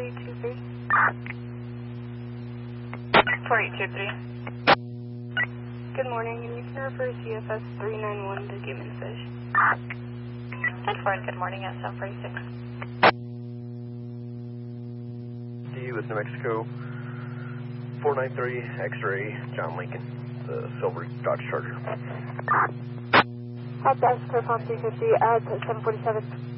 4823. 4823. Good morning, and you can refer CFS 391 to Game and Fish. 10-4, good morning, SM46. D with New Mexico, 493 X-ray, John Lincoln, the silver Dodge Charger. Hot dash, clear palm 350 at 747.